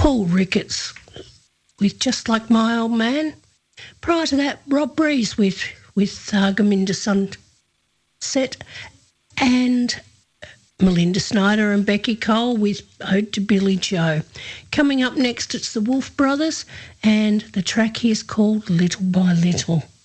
Paul Ricketts with Just Like My Old Man. Prior to that, Rob Breeze with Gurminder Sunset, and Melinda Snyder and Becky Cole with Ode to Billy Joe. Coming up next, it's the Wolf Brothers, and the track here is called Little by Little.